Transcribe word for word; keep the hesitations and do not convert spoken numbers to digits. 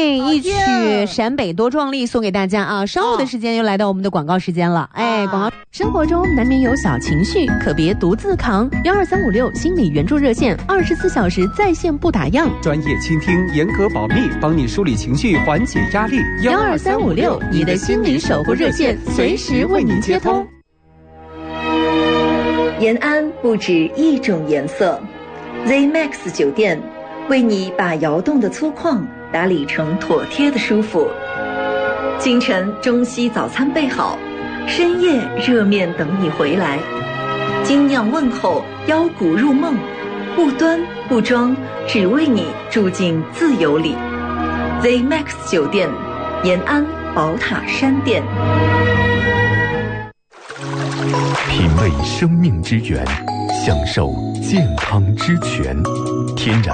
一曲《陕北多壮丽》送给大家啊！稍后的时间又来到我们的广告时间了。哎，广告。 生活中难免有小情绪，可别独自扛。幺二三五六心理援助热线，二十四小时在线不打烊， 专业倾听，严格保密，帮你梳理情绪，缓解压力。 幺二三五六，你的心理守护热线，随时为您接通。 延安不止一种颜色 ，Z Max 酒店为你把窑洞的粗犷打理成妥帖的舒服。清晨中西早餐备好，深夜热面等你回来。精酿问候，腰鼓入梦，不端不装，只为你住进自由里。Z Max 酒店，延安宝塔山店。 品味生命之源，享受健康之泉，天然